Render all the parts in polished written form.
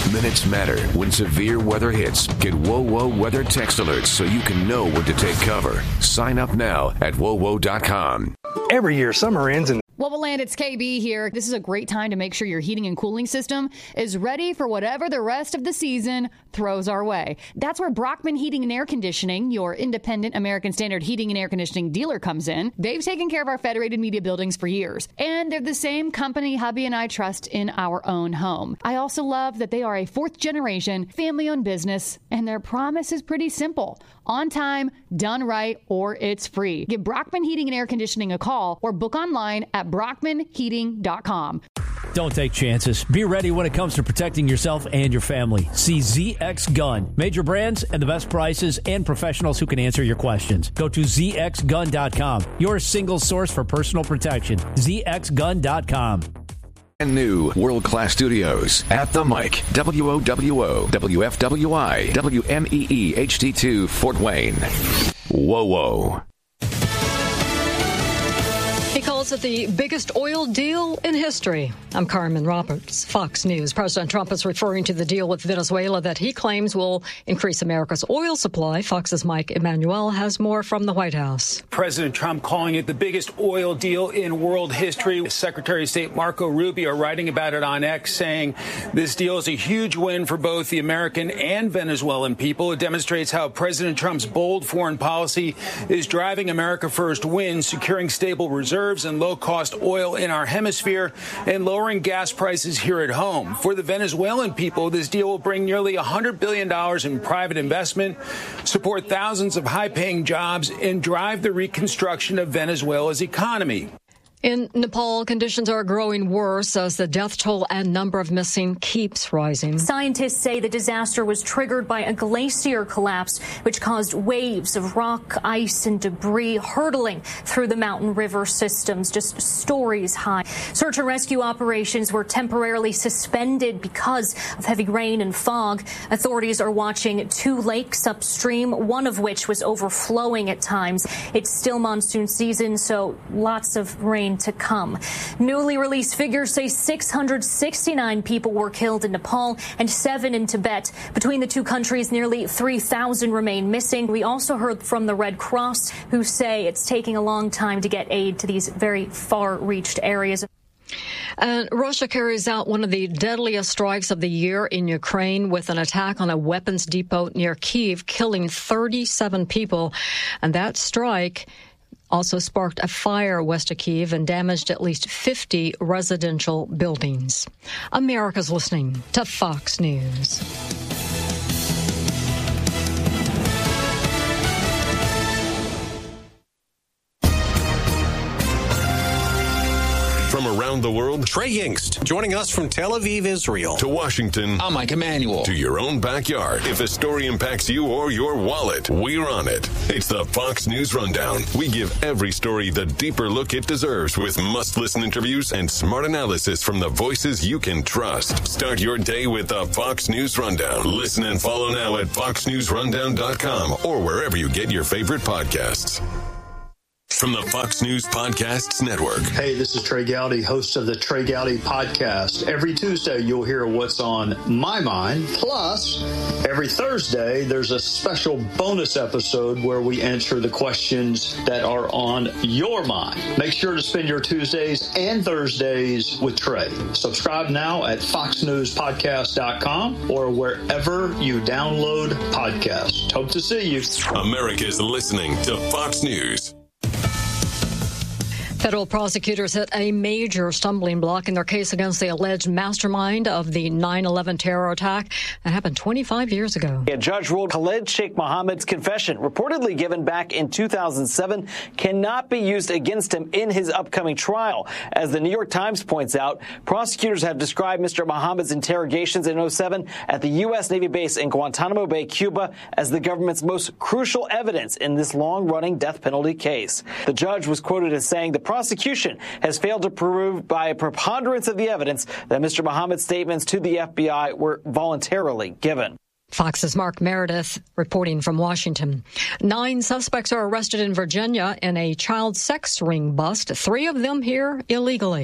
Minutes matter when severe weather hits. Get WOWO weather text alerts so you can know when to take cover. Sign up now at WOWO.com. Every year, summer ends and Woboland, it's KB here. This is a great time to make sure your heating and cooling system is ready for whatever the rest of the season throws our way. That's where Brockman Heating and Air Conditioning, your independent American Standard heating and air conditioning dealer, comes in. They've taken care of our Federated Media buildings for years, and they're the same company hubby and I trust in our own home. I also love that they are a fourth-generation, family-owned business, and their promise is pretty simple. On time, done right, or it's free. Give Brockman Heating and Air Conditioning a call or book online at brockmanheating.com. Don't take chances. Be ready when it comes to protecting yourself and your family. See ZX Gun. Major brands and the best prices and professionals who can answer your questions. Go to zxgun.com. Your single source for personal protection. zxgun.com. And new world-class studios at the mic. WOWO, WFWI, WMEE HD2 Fort Wayne. WOWO. He calls it the biggest oil deal in history. I'm Carmen Roberts, Fox News. President Trump is referring to the deal with Venezuela that he claims will increase America's oil supply. Fox's Mike Emanuel has more from the White House. President Trump calling it the biggest oil deal in world history. Secretary of State Marco Rubio writing about it on X, saying this deal is a huge win for both the American and Venezuelan people. It demonstrates how President Trump's bold foreign policy is driving America First wins, securing stable reserves and low-cost oil in our hemisphere and lowering gas prices here at home. For the Venezuelan people, this deal will bring nearly $100 billion in private investment, support thousands of high-paying jobs, and drive the reconstruction of Venezuela's economy. In Nepal, conditions are growing worse as the death toll and number of missing keeps rising. Scientists say the disaster was triggered by a glacier collapse, which caused waves of rock, ice, and debris hurtling through the mountain river systems, just stories high. Search and rescue operations were temporarily suspended because of heavy rain and fog. Authorities are watching two lakes upstream, one of which was overflowing at times. It's still monsoon season, so lots of rain to come. Newly released figures say 669 people were killed in Nepal and 7 in Tibet. Between the two countries, nearly 3,000 remain missing. We also heard from the Red Cross, who say it's taking a long time to get aid to these very far-reached areas. And Russia carries out one of the deadliest strikes of the year in Ukraine with an attack on a weapons depot near Kyiv, killing 37 people. And that strike also sparked a fire west of Kyiv and damaged at least 50 residential buildings. America's listening to Fox News. From around the world, Trey Yingst, joining us from Tel Aviv, Israel. To Washington, I'm Mike Emanuel. To your own backyard. If a story impacts you or your wallet, we're on it. It's the Fox News Rundown. We give every story the deeper look it deserves with must-listen interviews and smart analysis from the voices you can trust. Start your day with the Fox News Rundown. Listen and follow now at foxnewsrundown.com or wherever you get your favorite podcasts. From the Fox News Podcasts Network. Hey, this is Trey Gowdy, host of the Trey Gowdy Podcast. Every Tuesday, you'll hear what's on my mind. Plus, every Thursday, there's a special bonus episode where we answer the questions that are on your mind. Make sure to spend your Tuesdays and Thursdays with Trey. Subscribe now at foxnewspodcast.com or wherever you download podcasts. Hope to see you. America's listening to Fox News. Federal prosecutors hit a major stumbling block in their case against the alleged mastermind of the 9/11 terror attack that happened 25 years ago. A judge ruled Khalid Sheikh Mohammed's confession, reportedly given back in 2007, cannot be used against him in his upcoming trial. As the New York Times points out, prosecutors have described Mr. Mohammed's interrogations in 2007 at the U.S. Navy base in Guantanamo Bay, Cuba, as the government's most crucial evidence in this long-running death penalty case. The judge was quoted as saying the prosecution has failed to prove by a preponderance of the evidence that Mr. Mohammed's statements to the FBI were voluntarily given. Fox's Mark Meredith reporting from Washington. 9 suspects are arrested in Virginia in a child sex ring bust, 3 of them here illegally.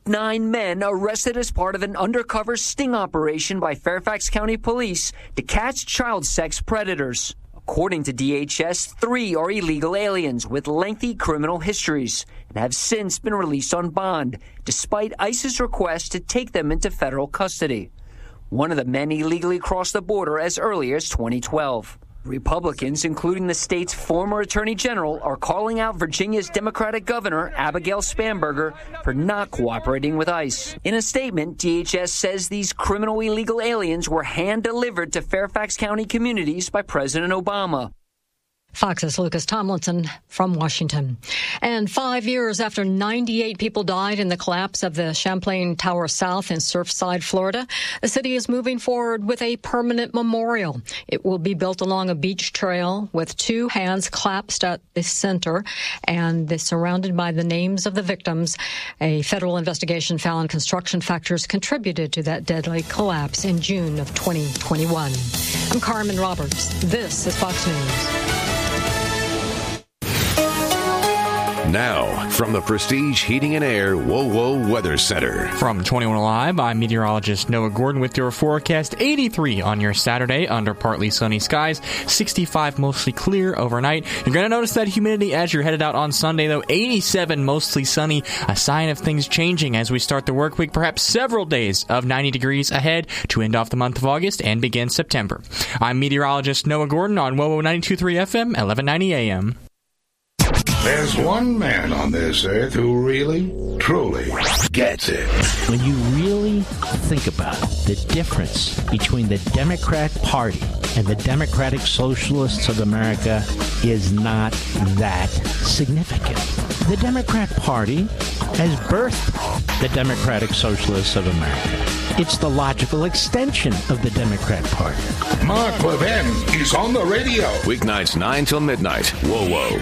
9 men arrested as part of an undercover sting operation by Fairfax County Police to catch child sex predators. According to DHS, 3 are illegal aliens with lengthy criminal histories and have since been released on bond, despite ICE's request to take them into federal custody. One of the men illegally crossed the border as early as 2012. Republicans, including the state's former attorney general, are calling out Virginia's Democratic governor, Abigail Spanberger, for not cooperating with ICE. In a statement, DHS says these criminal illegal aliens were hand-delivered to Fairfax County communities by President Obama. Fox's Lucas Tomlinson from Washington. And 5 years after 98 people died in the collapse of the Champlain Tower South in Surfside, Florida, the city is moving forward with a permanent memorial. It will be built along a beach trail with 2 hands clasped at the center and is surrounded by the names of the victims. A federal investigation found construction factors contributed to that deadly collapse in June of 2021. I'm Carmen Roberts. This is Fox News. Now, from the Prestige Heating and Air WoWo Weather Center. From 21 Live, I'm meteorologist Noah Gordon with your forecast. 83 on your Saturday under partly sunny skies. 65 mostly clear overnight. You're going to notice that humidity as you're headed out on Sunday, though. 87 mostly sunny. A sign of things changing as we start the work week. Perhaps several days of 90 degrees ahead to end off the month of August and begin September. I'm meteorologist Noah Gordon on WoWo 92.3 FM, 1190 AM. There's one man on this earth who really, truly gets it. When you really think about it, the difference between the Democrat Party and the Democratic Socialists of America is not that significant. The Democrat Party has birthed the Democratic Socialists of America. It's the logical extension of the Democrat Party. Mark Levin is on the radio. Weeknights 9 till midnight. WoWo.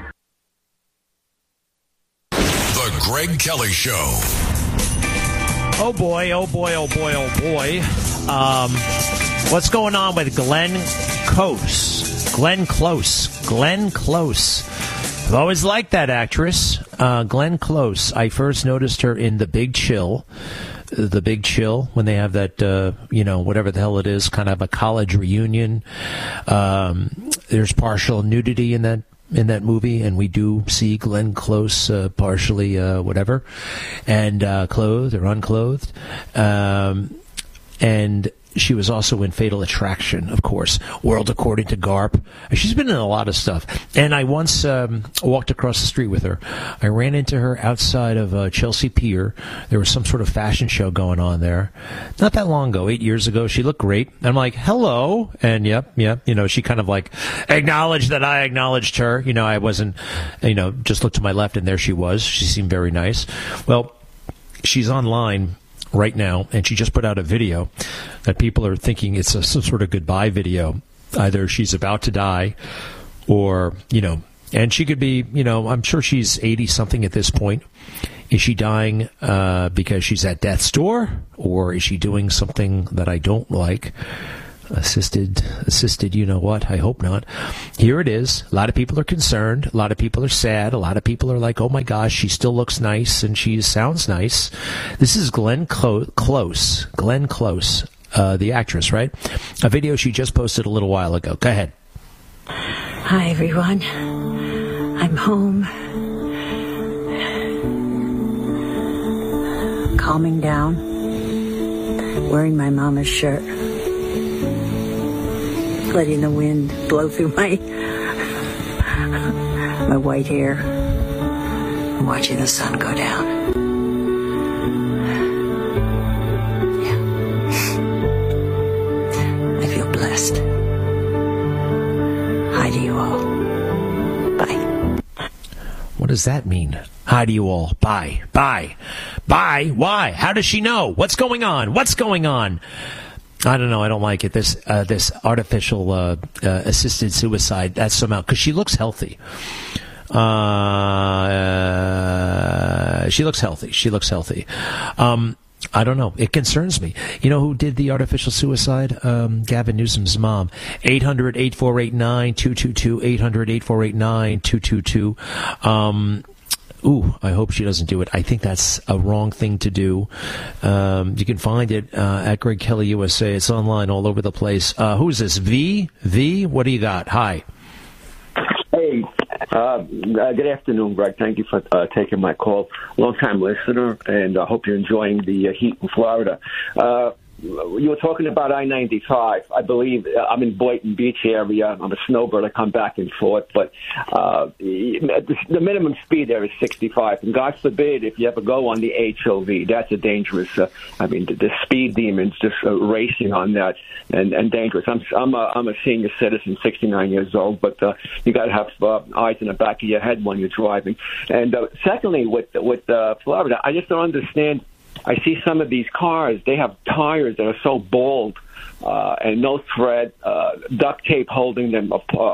The Greg Kelly Show. Oh boy, oh boy, oh boy, oh boy. What's going on with Glenn Close? Glenn Close. I've always liked that actress, Glenn Close. I first noticed her in The Big Chill. The Big Chill, when they have that, whatever the hell it is, kind of a college reunion. There's partial nudity in that movie, and we do see Glenn Close partially whatever, and clothed or unclothed. And she was also in Fatal Attraction, of course, World According to Garp. She's been in a lot of stuff. And I once walked across the street with her. I ran into her outside of Chelsea Pier. There was some sort of fashion show going on there. Not that long ago, 8 years ago. She looked great. I'm like, hello. And yep. She kind of like acknowledged that I acknowledged her. I wasn't, just looked to my left and there she was. She seemed very nice. Well, she's online right now, and she just put out a video that people are thinking it's some sort of goodbye video. Either she's about to die or, and she could be, I'm sure she's 80-something at this point. Is she dying because she's at death's door, or is she doing something that I don't like? Assisted, you know what? I hope not. Here it is. A lot of people are concerned. A lot of people are sad. A lot of people are like, oh my gosh, she still looks nice and she sounds nice. This is Glenn Close. Glenn Close, the actress, right? A video she just posted a little while ago. Go ahead. Hi, everyone. I'm home. Calming down. Wearing my mama's shirt. Letting the wind blow through my white hair. I'm watching the sun go down. Yeah. I feel blessed. Hi to you all. Bye. What does that mean? Hi to you all. Bye. Bye. Bye? Why? How does she know? What's going on? I don't know. I don't like it. This artificial assisted suicide. That's somehow because she looks healthy. She looks healthy. I don't know. It concerns me. You know who did the artificial suicide? Gavin Newsom's mom. 800-8489-222. 800-8489-222. Ooh, I hope she doesn't do it. I think that's a wrong thing to do. You can find it at Greg Kelly USA. It's online all over the place. Who's this? V? What do you got? Hi. Hey, good afternoon, Greg. Thank you for taking my call. Long-time listener, and I hope you're enjoying the heat in Florida. You were talking about I-95. I believe I'm in Boynton Beach area. I'm a snowbird. I come back and forth. But the minimum speed there is 65. And God forbid if you ever go on the HOV. That's a dangerous, the speed demons just racing on that and dangerous. I'm a senior citizen, 69 years old. But you got to have eyes in the back of your head when you're driving. And secondly, with Florida, I just don't understand. I see some of these cars, they have tires that are so bald and no thread, duct tape holding them,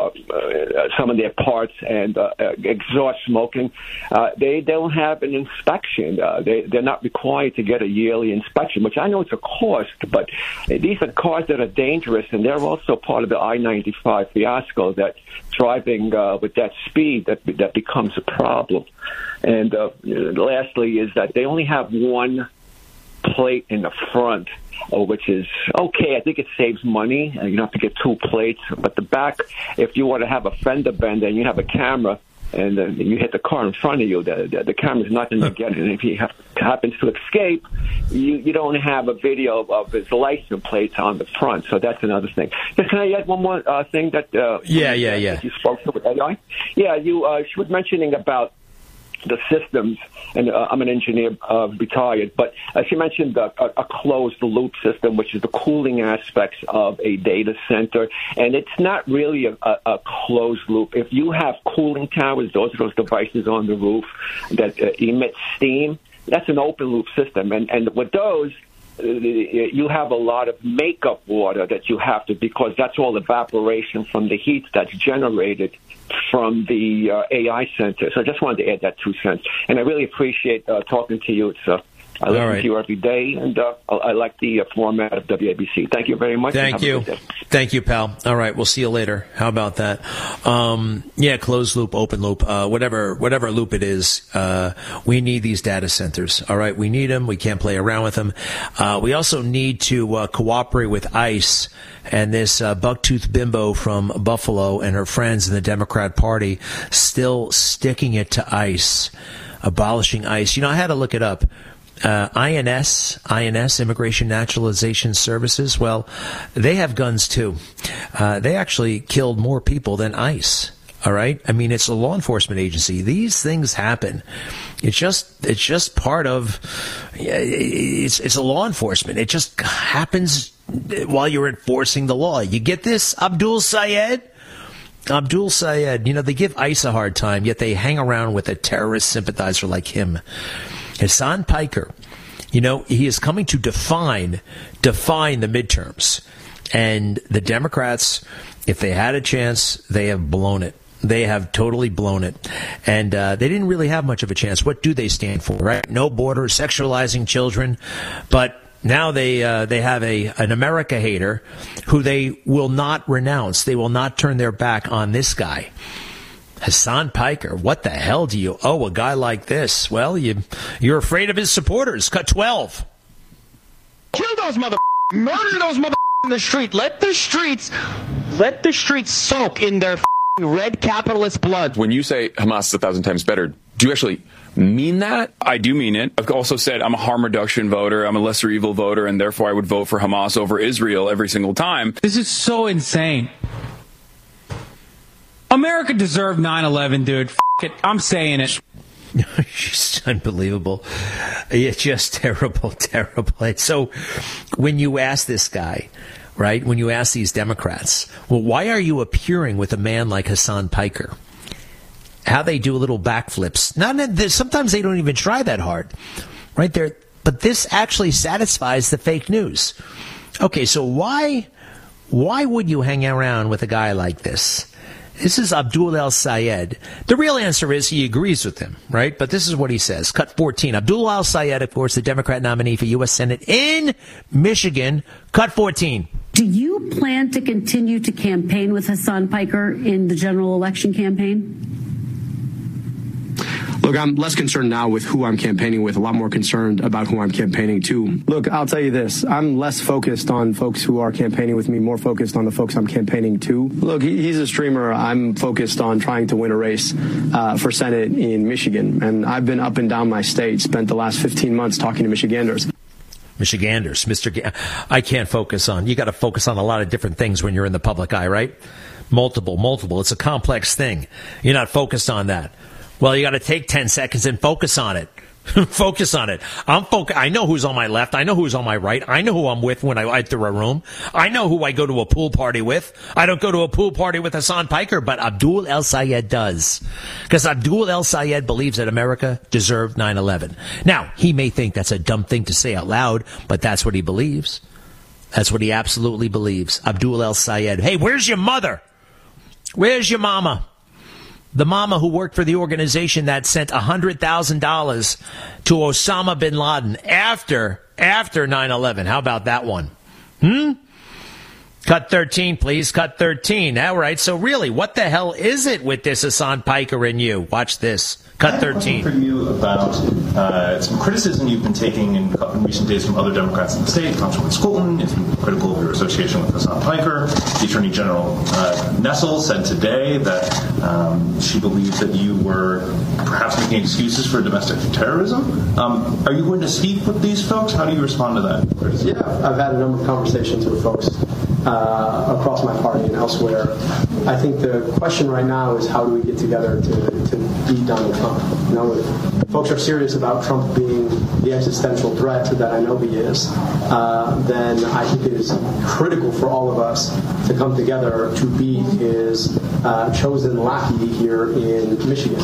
some of their parts, and exhaust smoking. They don't have an inspection. They're not required to get a yearly inspection, which I know it's a cost, but these are cars that are dangerous, and they're also part of the I-95 fiasco, that driving with that speed, that becomes a problem. And lastly is that they only have one plate in the front, which is okay. I think it saves money. You don't have to get two plates. But the back, if you want to have a fender bender and you have a camera and you hit the car in front of you, the camera's not going to get it. And if he happens to escape, you don't have a video of his license plates on the front. So that's another thing. Just can I add one more thing that Yeah. you spoke to with AI? Yeah, she was mentioning about the systems, and I'm an engineer, retired, but she mentioned a closed-loop system, which is the cooling aspects of a data center, and it's not really a closed loop. If you have cooling towers, those are those devices on the roof that emit steam, that's an open-loop system, and with those, you have a lot of makeup water that you have to, because that's all evaporation from the heat that's generated from the AI center. So I just wanted to add that 2 cents. And I really appreciate talking to you. I listen to you every day, and I like the format of WABC. Thank you very much. Thank you. Thank you, pal. All right, we'll see you later. How about that? Closed loop, open loop, whatever loop it is, we need these data centers. All right, we need them. We can't play around with them. We also need to cooperate with ICE. And this bucktooth bimbo from Buffalo and her friends in the Democrat Party still sticking it to ICE, abolishing ICE. I had to look it up. INS, Immigration Naturalization Services, well, they have guns too. They actually killed more people than ICE. All right. I mean, it's a law enforcement agency. These things happen. It's just part of, it's a law enforcement. It just happens while you're enforcing the law. You get this, Abdul Sayed? Abdul Sayed, they give ICE a hard time, yet they hang around with a terrorist sympathizer like him. Hassan Piker, he is coming to define the midterms. And the Democrats, if they had a chance, they have blown it. They have totally blown it. And they didn't really have much of a chance. What do they stand for, right? No borders, sexualizing children. But now they have an America hater who they will not renounce. They will not turn their back on this guy. Hassan Piker, what the hell do you owe a guy like this? Well, you're afraid of his supporters. Cut 12. Kill those murder those in the street. Let the streets soak in their red capitalist blood. When you say Hamas is 1,000 times better, do you actually mean that? I do mean it. I've also said I'm a harm reduction voter. I'm a lesser evil voter, and therefore I would vote for Hamas over Israel every single time. This is so insane. America deserved 9/11, dude. F*** it. I'm saying it. Just unbelievable. It's just terrible. So when you ask this guy, right, when you ask these Democrats, well, why are you appearing with a man like Hassan Piker? How they do little backflips. Sometimes they don't even try that hard, right there. But this actually satisfies the fake news. Okay, so why would you hang around with a guy like this? This is Abdul al-Sayed. The real answer is he agrees with him, right? But this is what he says. Cut 14. Abdul al-Sayed, of course, the Democrat nominee for U.S. Senate in Michigan. Cut 14. Do you plan to continue to campaign with Hassan Piker in the general election campaign? Look, Look, I'm less concerned now with who I'm campaigning with, a lot more concerned about who I'm campaigning to. Look, I'll tell you this. I'm less focused on folks who are campaigning with me, more focused on the folks I'm campaigning to. Look, he's a streamer. I'm focused on trying to win a race for Senate in Michigan. And I've been up and down my state, spent the last 15 months talking to Michiganders. I can't focus on. You got to focus on a lot of different things when you're in the public eye, right? Multiple. It's a complex thing. You're not focused on that. Well, you got to take 10 seconds and focus on it. Focus on it. I know who's on my left. I know who's on my right. I know who I'm with when I enter a room. I know who I go to a pool party with. I don't go to a pool party with Hassan Piker, but Abdul El Sayed does. Because Abdul El Sayed believes that America deserved 9/11. Now, he may think that's a dumb thing to say out loud, but that's what he believes. That's what he absolutely believes. Abdul El Sayed. Hey, where's your mother? Where's your mama? The mama who worked for the organization that sent $100,000 to Osama bin Laden after 9/11. How about that one? Cut 13, please. Cut 13. All right. So really, what the hell is it with this Hassan Piker and you? Watch this. Cut 13. I have a question for you about some criticism you've been taking in recent days from other Democrats in the state. Congresswoman Skolton has been critical of your association with Hassan Piker. The Attorney General Nessel said today that she believed that you were perhaps making excuses for domestic terrorism. Are you going to speak with these folks? How do you respond to that criticism? Yeah, I've had a number of conversations with folks across my party and elsewhere. I think the question right now is how do we get together to beat Donald Trump? You know, if folks are serious about Trump being the existential threat that I know he is, then I think it is critical for all of us to come together to beat his chosen lackey here in Michigan.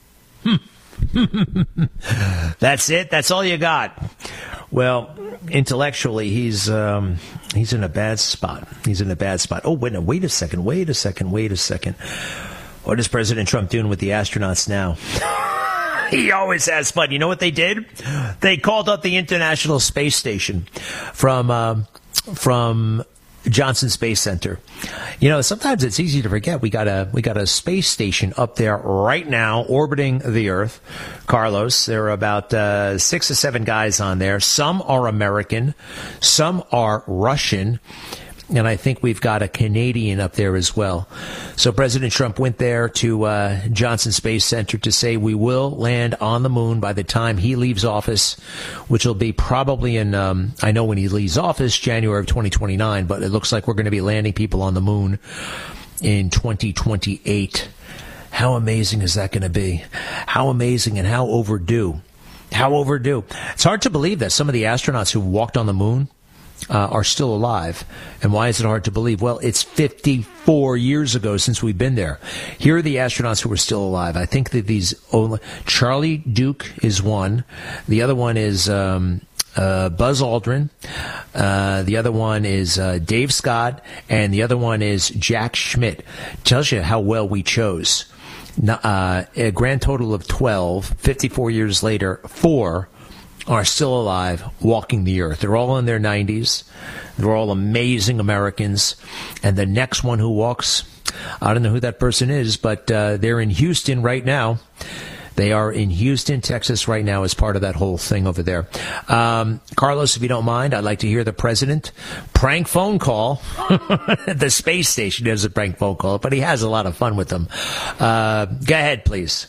That's it? That's all you got? Well, intellectually, he's in a bad spot. He's in a bad spot. Oh, wait a second. What is President Trump doing with the astronauts now? He always has fun. You know what they did? They called up the International Space Station from Johnson Space Center. You know, sometimes it's easy to forget. We got a space station up there right now orbiting the Earth. Carlos, there are about 6 or 7 guys on there. Some are American, some are Russian, and I think we've got a Canadian up there as well. So President Trump went there to Johnson Space Center to say we will land on the moon by the time he leaves office, which will be probably in, I know when he leaves office, January of 2029, but it looks like we're going to be landing people on the moon in 2028. How amazing is that going to be? How amazing and how overdue. How overdue. It's hard to believe that some of the astronauts who walked on the moon are still alive. And why is it hard to believe? Well, it's 54 years ago since we've been there. Here are the astronauts who are still alive. I think that Charlie Duke is one. The other one is Buzz Aldrin. The other one is Dave Scott. And the other one is Jack Schmitt. Tells you how well we chose. A grand total of 12. 54 years later, 4 are still alive, walking the earth. They're all in their 90s. They're all amazing Americans. And the next one who walks, I don't know who that person is, but they're in Houston right now. They are in Houston, Texas right now as part of that whole thing over there. Carlos, if you don't mind, I'd like to hear the president prank phone call. The space station does a prank phone call, but he has a lot of fun with them. Go ahead, please.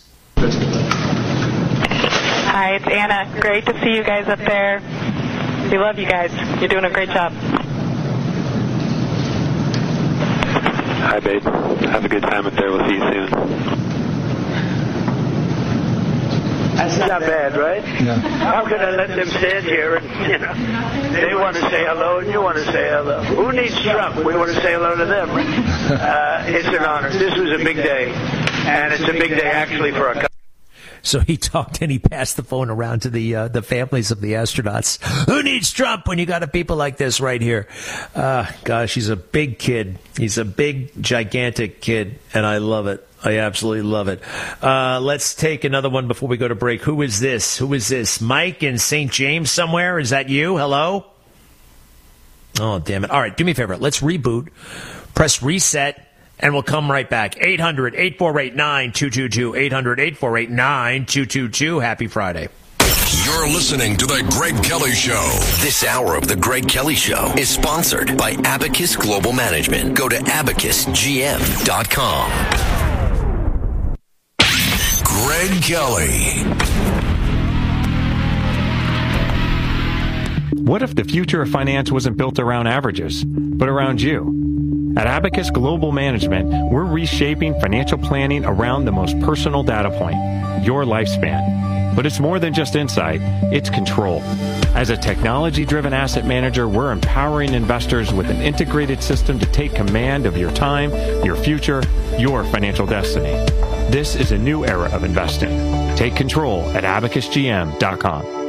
Hi, it's Anna. Great to see you guys up there. We love you guys. You're doing a great job. Hi, babe. Have a good time up there. We'll see you soon. That's not bad, right? Yeah. How can I let them stand here and, they want to say hello and you want to say hello. Who needs Trump? We want to say hello to them. It's an honor. This was a big day, and it's a big day actually for our country. So he talked and he passed the phone around to the families of the astronauts. Who needs Trump when you got a people like this right here? Gosh, he's a big kid. He's a big, gigantic kid, and I love it. I absolutely love it. Let's take another one before we go to break. Who is this? Who is this? Mike in St. James somewhere? Is that you? Hello? Oh, damn it. All right, do me a favor. Let's reboot. Press reset. And we'll come right back. 800-848-9222. 800-848-9222. Happy Friday. You're listening to The Greg Kelly Show. This hour of The Greg Kelly Show is sponsored by Abacus Global Management. Go to abacusgm.com. Greg Kelly. What if the future of finance wasn't built around averages, but around you? At Abacus Global Management, we're reshaping financial planning around the most personal data point, your lifespan. But it's more than just insight, it's control. As a technology-driven asset manager, we're empowering investors with an integrated system to take command of your time, your future, your financial destiny. This is a new era of investing. Take control at abacusgm.com.